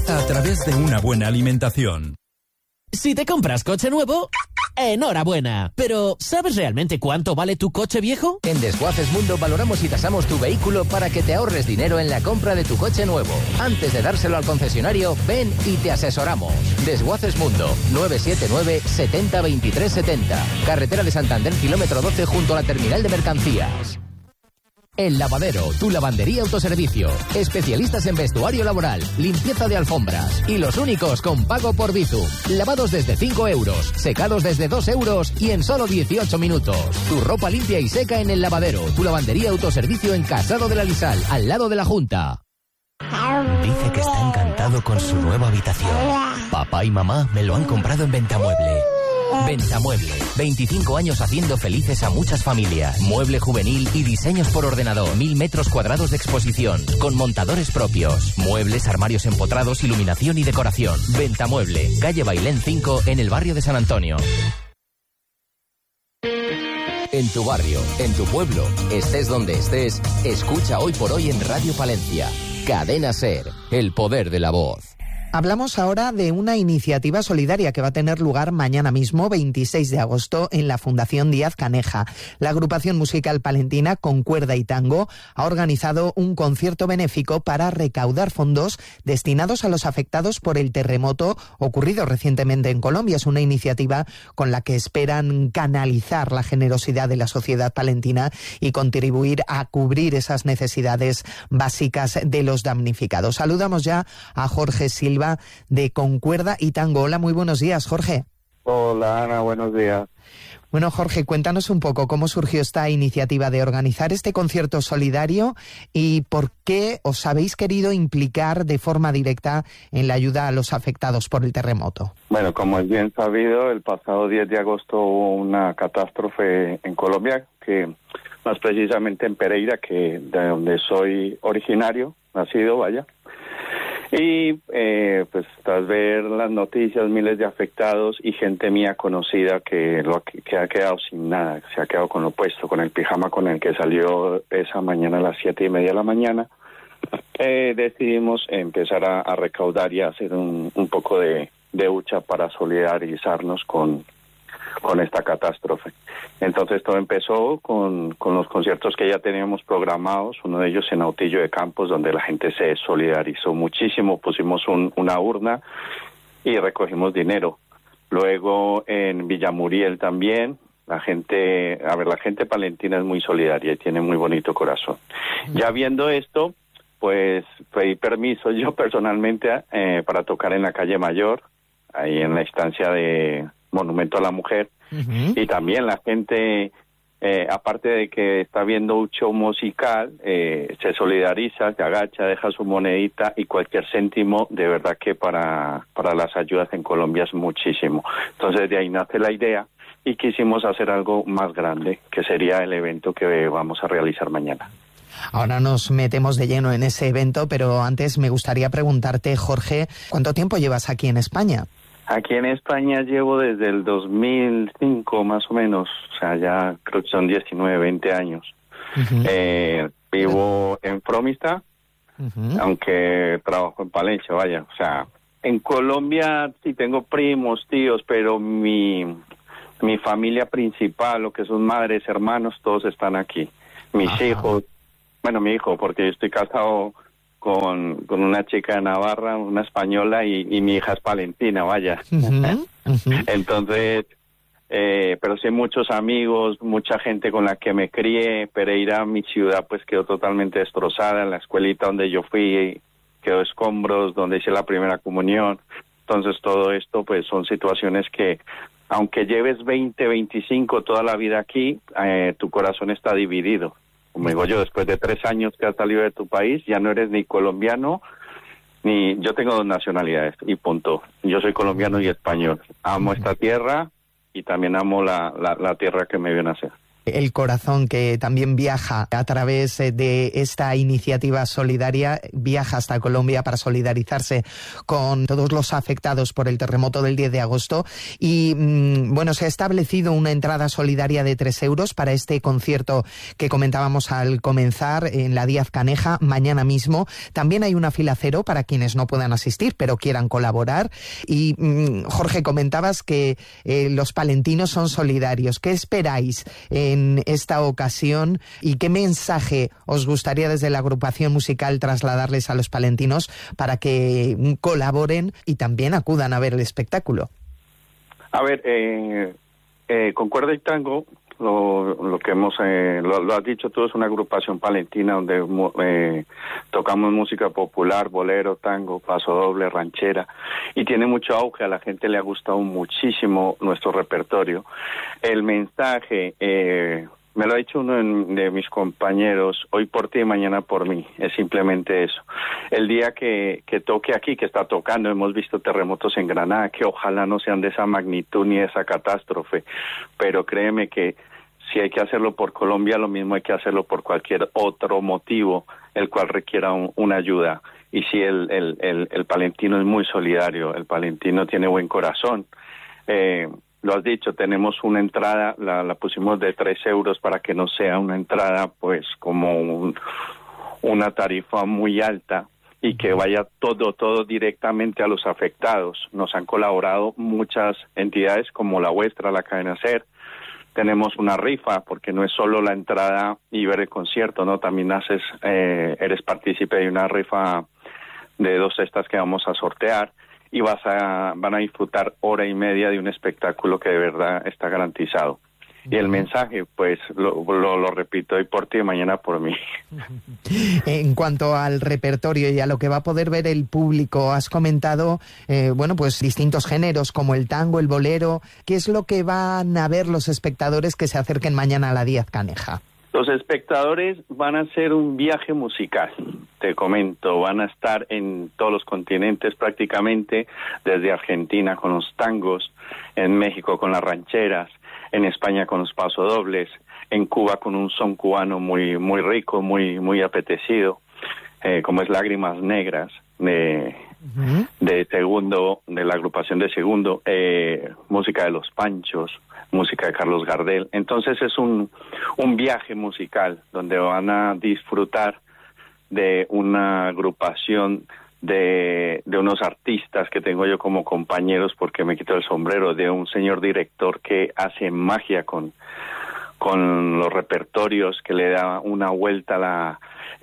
Empieza a través de una buena alimentación. Si te compras coche nuevo, enhorabuena. Pero, ¿sabes realmente cuánto vale tu coche viejo? En Desguaces Mundo valoramos y tasamos tu vehículo para que te ahorres dinero en la compra de tu coche nuevo. Antes de dárselo al concesionario, ven y te asesoramos. Desguaces Mundo, 979 70 23 70. Carretera de Santander, kilómetro 12, junto a la terminal de mercancías. El Lavadero, tu lavandería autoservicio. Especialistas en vestuario laboral, limpieza de alfombras y los únicos con pago por Bizum. Lavados desde 5 euros, secados desde 2 euros y en solo 18 minutos. Tu ropa limpia y seca en El Lavadero, tu lavandería autoservicio en Casado de la Lisal, al lado de la Junta. Dice que está encantado con su nueva habitación. Papá y mamá me lo han comprado en Ventamueble. Ventamueble, 25 años haciendo felices a muchas familias. Mueble juvenil y diseños por ordenador. 1000 metros cuadrados de exposición, con montadores propios. Muebles, armarios empotrados, iluminación y decoración. Ventamueble, calle Bailén 5, en el barrio de San Antonio. En tu barrio, en tu pueblo, estés donde estés, escucha Hoy por Hoy en Radio Palencia. Cadena SER, el poder de la voz. Hablamos ahora de una iniciativa solidaria que va a tener lugar mañana mismo, 26 de agosto, en la Fundación Díaz Caneja. La agrupación musical palentina Con Cuerda y Tango ha organizado un concierto benéfico para recaudar fondos destinados a los afectados por el terremoto ocurrido recientemente en Colombia. Es una iniciativa con la que esperan canalizar la generosidad de la sociedad palentina y contribuir a cubrir esas necesidades básicas de los damnificados. Saludamos ya a Jorge Silva de Con Cuerda y Tango. Hola, muy buenos días, Jorge. Hola, Ana, buenos días. Bueno, Jorge, cuéntanos un poco cómo surgió esta iniciativa de organizar este concierto solidario y por qué os habéis querido implicar de forma directa en la ayuda a los afectados por el terremoto. Bueno, como es bien sabido, el pasado 10 de agosto hubo una catástrofe en Colombia, que más precisamente en Pereira, que de donde soy originario, nacido, vaya. Y pues tras ver las noticias, miles de afectados y gente mía conocida que ha quedado sin nada, se ha quedado con lo puesto, con el pijama con el que salió esa mañana a las 7:30 de la mañana, decidimos empezar a recaudar y a hacer un poco de hucha para solidarizarnos con esta catástrofe. Entonces todo empezó con los conciertos que ya teníamos programados, uno de ellos en Autillo de Campos, donde la gente se solidarizó muchísimo, pusimos una urna y recogimos dinero. Luego en Villamuriel también, la gente palentina es muy solidaria y tiene muy bonito corazón. Ya viendo esto, pues pedí permiso yo personalmente para tocar en la calle Mayor, ahí en la estancia de Monumento a la Mujer. Uh-huh. Y también la gente, aparte de que está viendo un show musical, se solidariza, se agacha, deja su monedita y cualquier céntimo, de verdad que para las ayudas en Colombia es muchísimo. Entonces de ahí nace la idea y quisimos hacer algo más grande, que sería el evento que vamos a realizar mañana. Ahora nos metemos de lleno en ese evento, pero antes me gustaría preguntarte, Jorge, ¿cuánto tiempo llevas aquí en España? Aquí en España llevo desde el 2005 más o menos, o sea, ya creo que son 19, 20 años. Uh-huh. Vivo en Fromista, uh-huh, aunque trabajo en Palencia, vaya. O sea, en Colombia sí tengo primos, tíos, pero mi familia principal, lo que son madres, hermanos, todos están aquí. Mis Ajá. hijos, bueno, mi hijo, porque yo estoy casado con una chica de Navarra, una española, y mi hija es palentina, vaya. Uh-huh, uh-huh. Entonces, pero sí muchos amigos, mucha gente con la que me crié. Pereira, mi ciudad, pues quedó totalmente destrozada. En la escuelita donde yo fui quedó escombros, donde hice la primera comunión. Entonces todo esto pues son situaciones que, aunque lleves 20, 25 toda la vida aquí, tu corazón está dividido. Como digo yo, después de 3 años que has salido de tu país, ya no eres ni colombiano, ni... Yo tengo 2 nacionalidades, y punto. Yo soy colombiano y español. Amo esta tierra y también amo la tierra que me vio nacer. el corazón que también viaja a través de esta iniciativa solidaria, viaja hasta Colombia para solidarizarse con todos los afectados por el terremoto del 10 de agosto. Y bueno, se ha establecido una entrada solidaria de 3 euros para este concierto que comentábamos al comenzar en la Díaz Caneja mañana mismo. También hay una fila cero para quienes no puedan asistir pero quieran colaborar. Y Jorge, comentabas que los palentinos son solidarios. ¿Qué esperáis en esta ocasión y qué mensaje os gustaría desde la agrupación musical trasladarles a los palentinos para que colaboren y también acudan a ver el espectáculo? A ver, con Cuerda y Tango, lo que hemos, lo has dicho tú, es una agrupación palentina donde tocamos música popular, bolero, tango, pasodoble, ranchera, y tiene mucho auge. A la gente le ha gustado muchísimo nuestro repertorio. El mensaje, me lo ha dicho uno de mis compañeros, hoy por ti y mañana por mí, es simplemente eso. El día que toque aquí, que está tocando, hemos visto terremotos en Granada, que ojalá no sean de esa magnitud ni de esa catástrofe, pero créeme que si hay que hacerlo por Colombia, lo mismo hay que hacerlo por cualquier otro motivo, el cual requiera una ayuda. Y sí, el palentino es muy solidario, el palentino tiene buen corazón. Lo has dicho, tenemos una entrada, la pusimos de 3 euros para que no sea una entrada pues como una tarifa muy alta y que vaya todo directamente a los afectados. Nos han colaborado muchas entidades como la vuestra, la Cadena SER. Tenemos una rifa, porque no es solo la entrada y ver el concierto, ¿no? También eres partícipe de una rifa de 2 cestas que vamos a sortear y van a disfrutar hora y media de un espectáculo que de verdad está garantizado. Y el mensaje, pues, lo repito, hoy por ti y mañana por mí. En cuanto al repertorio y a lo que va a poder ver el público, has comentado, bueno, pues distintos géneros como el tango, el bolero. ¿Qué es lo que van a ver los espectadores que se acerquen mañana a la Díaz Caneja? Los espectadores van a hacer un viaje musical, te comento, van a estar en todos los continentes prácticamente, desde Argentina con los tangos, en México con las rancheras, en España con los pasodobles, en Cuba con un son cubano muy rico, muy apetecido, como es Lágrimas Negras, de Segundo, de la agrupación de Segundo, música de Los Panchos, música de Carlos Gardel. Entonces es un viaje musical donde van a disfrutar de una agrupación de unos artistas que tengo yo como compañeros, porque me quito el sombrero, de un señor director que hace magia con los repertorios, que le da una vuelta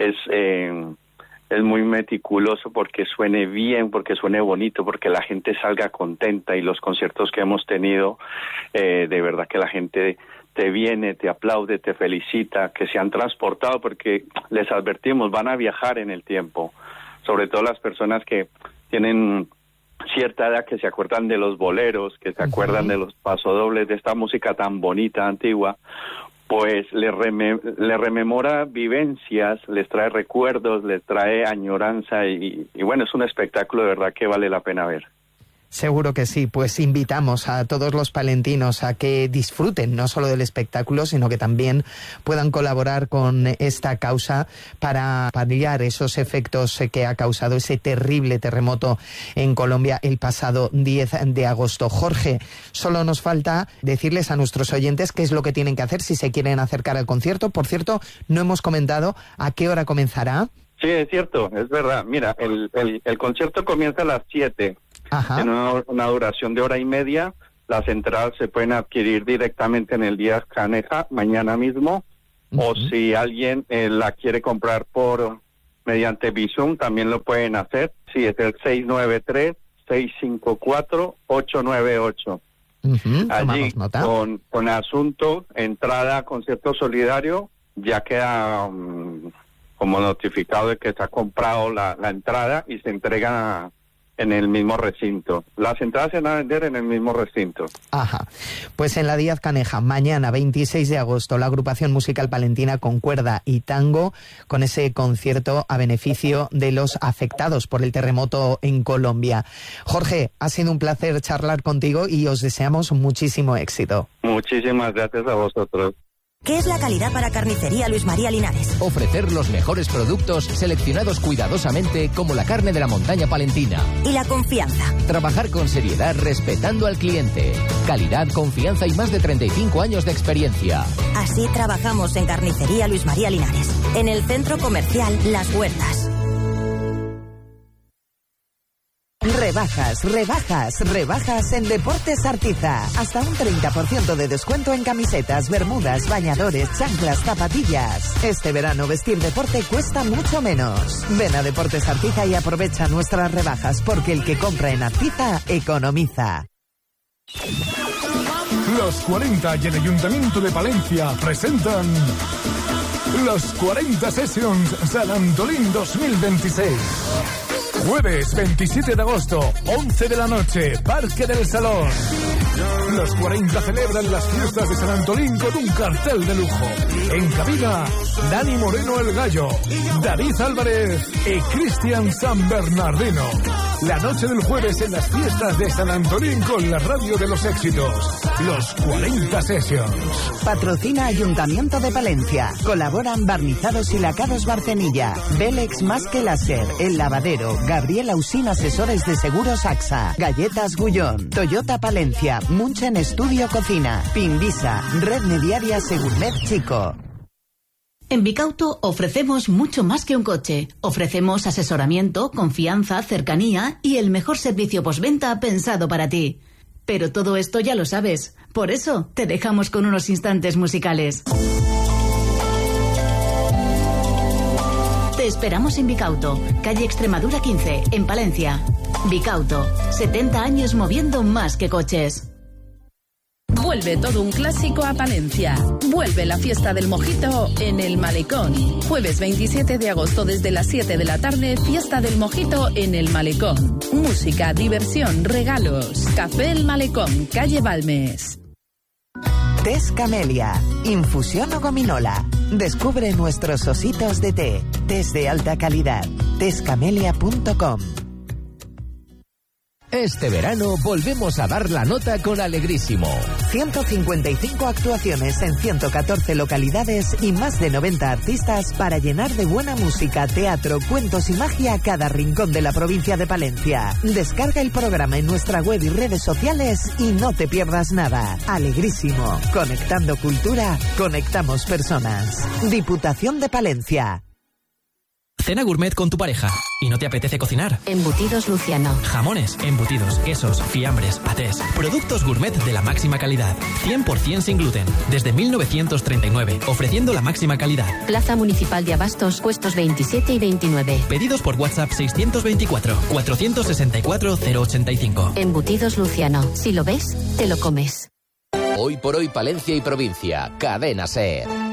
es muy meticuloso porque suene bien, porque suene bonito, porque la gente salga contenta. Y los conciertos que hemos tenido, de verdad que la gente te viene, te aplaude, te felicita, que se han transportado, porque les advertimos, van a viajar en el tiempo. Sobre todo las personas que tienen cierta edad, que se acuerdan de los boleros, que se acuerdan de los pasodobles, de esta música tan bonita, antigua, pues le rememora vivencias, les trae recuerdos, les trae añoranza y bueno, es un espectáculo de verdad que vale la pena ver. Seguro que sí, pues invitamos a todos los palentinos a que disfruten no solo del espectáculo, sino que también puedan colaborar con esta causa para paliar esos efectos que ha causado ese terrible terremoto en Colombia el pasado 10 de agosto. Jorge, solo nos falta decirles a nuestros oyentes qué es lo que tienen que hacer si se quieren acercar al concierto. Por cierto, no hemos comentado a qué hora comenzará. Sí, es cierto, es verdad. Mira, el concierto comienza a las 7. Ajá. Tiene una duración de hora y media. Las entradas se pueden adquirir directamente en el Díaz Caneja mañana mismo, o si alguien la quiere comprar mediante Bizum, también lo pueden hacer. Sí, es el 693-654-898. Allí, con asunto, entrada, concierto solidario, ya queda como notificado de que se ha comprado la entrada y se entrega en el mismo recinto. Las entradas se van a vender en el mismo recinto. Ajá. Pues en la Díaz Caneja, mañana 26 de agosto, la agrupación musical palentina con cuerda y tango, con ese concierto a beneficio de los afectados por el terremoto en Colombia. Jorge, ha sido un placer charlar contigo y os deseamos muchísimo éxito. Muchísimas gracias a vosotros. ¿Qué es la calidad para Carnicería Luis María Linares? Ofrecer los mejores productos seleccionados cuidadosamente como la carne de la montaña palentina. ¿Y la confianza? Trabajar con seriedad respetando al cliente. Calidad, confianza y más de 35 años de experiencia. Así trabajamos en Carnicería Luis María Linares, en el Centro Comercial Las Huertas. Rebajas en Deportes Artiza. Hasta un 30% de descuento en camisetas, bermudas, bañadores, chanclas, zapatillas. Este verano vestir deporte cuesta mucho menos. Ven a Deportes Artiza y aprovecha nuestras rebajas, porque el que compra en Artiza economiza. Los 40 y el Ayuntamiento de Palencia presentan los 40 Sessions San Antolín 2026. Jueves 27 de agosto, 11 de la noche, Parque del Salón. Los 40 celebran las fiestas de San Antolín con un cartel de lujo. En cabina, Dani Moreno el Gallo, David Álvarez y Cristian San Bernardino. La noche del jueves en las fiestas de San Antolín con la radio de los éxitos. Los 40 Sessions. Patrocina Ayuntamiento de Palencia. Colaboran Barnizados y Lacados Barcenilla, Belex Más que Láser, El Lavadero, Gabriel Ausín Asesores de Seguros AXA, Galletas Gullón, Toyota Palencia, Munchen Estudio Cocina, Pinvisa, Red Mediaria Segurmed Chico. En Bicauto ofrecemos mucho más que un coche. Ofrecemos asesoramiento, confianza, cercanía y el mejor servicio postventa pensado para ti. Pero todo esto ya lo sabes. Por eso te dejamos con unos instantes musicales. Te esperamos en Bicauto, calle Extremadura 15, en Palencia. Bicauto, 70 años moviendo más que coches. Vuelve todo un clásico a Palencia. Vuelve la fiesta del mojito en el Malecón. Jueves 27 de agosto desde las 7 de la tarde, fiesta del mojito en el Malecón. Música, diversión, regalos. Café El Malecón, calle Balmes. Tés Camelia, infusión o gominola. Descubre nuestros ositos de té. Tés de alta calidad. Tescamelia.com. Este verano volvemos a dar la nota con Alegrísimo. 155 actuaciones en 114 localidades y más de 90 artistas para llenar de buena música, teatro, cuentos y magia cada rincón de la provincia de Palencia. Descarga el programa en nuestra web y redes sociales y no te pierdas nada. Alegrísimo. Conectando cultura, conectamos personas. Diputación de Palencia. Cena gourmet con tu pareja y no te apetece cocinar. Embutidos Luciano. Jamones, embutidos, quesos, fiambres, patés. Productos gourmet de la máxima calidad. 100% sin gluten. Desde 1939, ofreciendo la máxima calidad. Plaza Municipal de Abastos, puestos 27 y 29. Pedidos por WhatsApp 624-464-085. Embutidos Luciano. Si lo ves, te lo comes. Hoy por hoy Palencia y provincia. Cadena SER.